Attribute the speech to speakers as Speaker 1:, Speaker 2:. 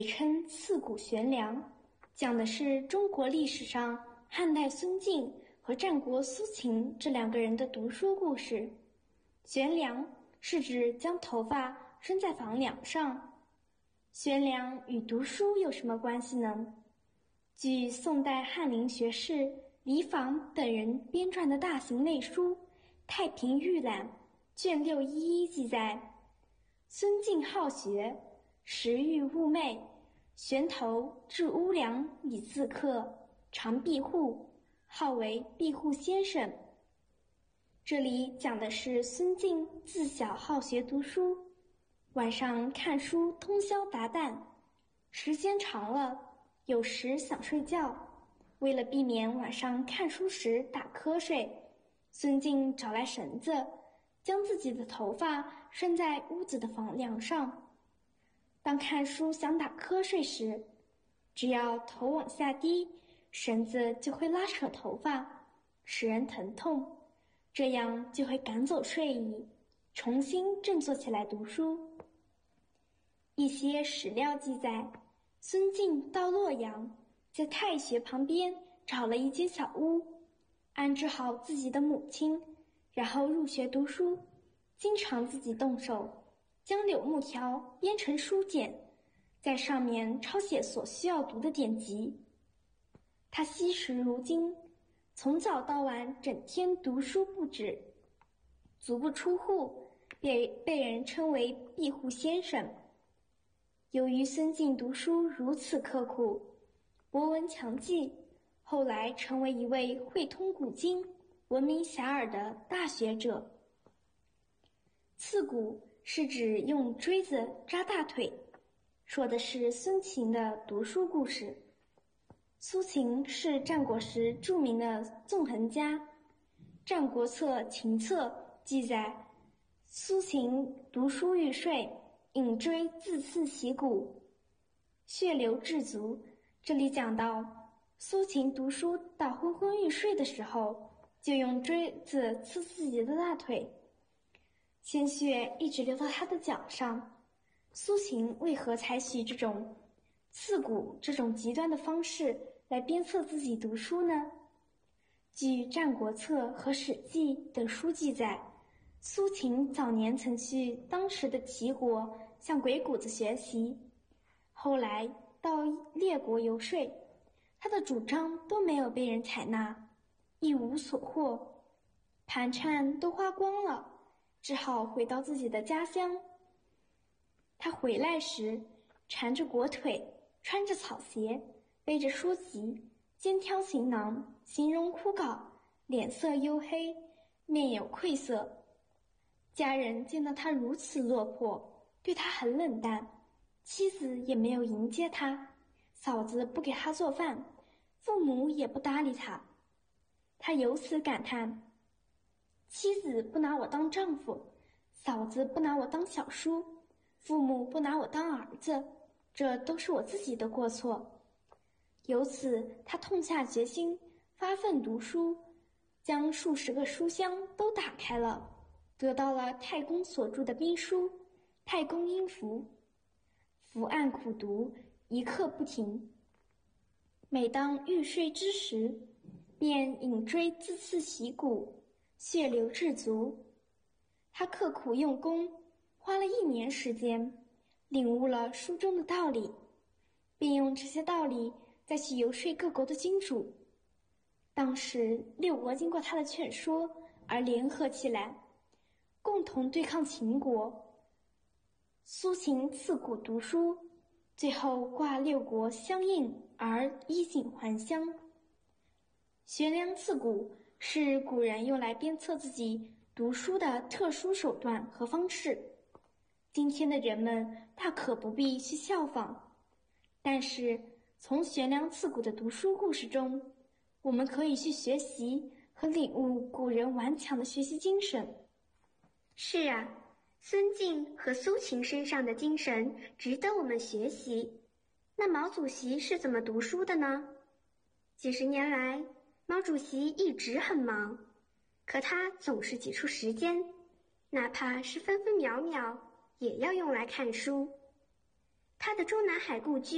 Speaker 1: 称刺骨悬梁，讲的是中国历史上汉代孙敬和战国苏秦这两个人的读书故事。悬梁是指将头发伸在房梁上。悬梁与读书有什么关系呢？据宋代翰林学士李昉等人编撰的大型类书《太平御览》卷611记载，孙敬好学，时欲寤寐，悬头至屋梁以自刻，常闭户，号为闭户先生。这里讲的是孙敬自小好学读书，晚上看书通宵达旦，时间长了，有时想睡觉，为了避免晚上看书时打瞌睡，孙敬找来绳子，将自己的头发拴在屋子的房梁上。当看书想打瞌睡时，只要头往下低，绳子就会拉扯头发，使人疼痛，这样就会赶走睡意，重新振作起来读书。一些史料记载，孙敬到洛阳，在太学旁边找了一间小屋，安置好自己的母亲，然后入学读书，经常自己动手，将柳木条编成书简，在上面抄写所需要读的典籍。他惜时如金，从早到晚整天读书不止，足不出户，被人称为闭户先生。由于孙敬读书如此刻苦，博闻强记，后来成为一位会通古今、闻名遐迩的大学者。刺骨是指用锥子扎大腿，说的是孙秦的读书故事。苏秦是战国时著名的纵横家，《战国策·秦策》记载，苏秦读书欲睡，引锥自刺其骨，血流至足。这里讲到苏秦读书到昏昏欲睡的时候，就用锥子刺自己的大腿，鲜血一直流到他的脚上。苏秦为何采取这种刺骨这种极端的方式来鞭策自己读书呢？据《战国策》和《史记》等书记载，苏秦早年曾去当时的齐国向鬼谷子学习，后来到列国游说，他的主张都没有被人采纳，一无所获，盘缠都花光了，只好回到自己的家乡。他回来时，缠着裹腿，穿着草鞋，背着书籍，肩挑行囊，形容枯槁，脸色黝黑，面有愧色。家人见到他如此落魄，对他很冷淡，妻子也没有迎接他，嫂子不给他做饭，父母也不搭理他。他由此感叹，妻子不拿我当丈夫，嫂子不拿我当小叔，父母不拿我当儿子，这都是我自己的过错。由此他痛下决心，发奋读书，将数十个书箱都打开了，得到了太公所著的兵书《太公阴符》，伏案苦读，一刻不停。每当欲睡之时，便引锥自刺其骨，血流至足。他刻苦用功，花了1年时间，领悟了书中的道理，并用这些道理再去游说各国的君主。当时6国经过他的劝说而联合起来，共同对抗秦国。苏秦刺骨读书，最后挂6国相应而衣锦还乡。悬梁刺股是古人用来鞭策自己读书的特殊手段和方式，今天的人们大可不必去效仿。但是从悬梁刺股的读书故事中，我们可以去学习和领悟古人顽强的学习精神。
Speaker 2: 是啊，孙敬和苏秦身上的精神值得我们学习。那毛主席是怎么读书的呢？几十年来，毛主席一直很忙，可他总是挤出时间，哪怕是分分秒秒，也要用来看书。他的中南海故居